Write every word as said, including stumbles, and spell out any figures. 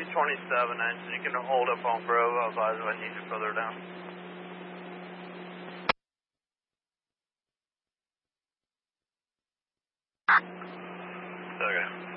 two twenty-seven engine. You can hold up on Grove. I'll advise if I need you further down. Okay.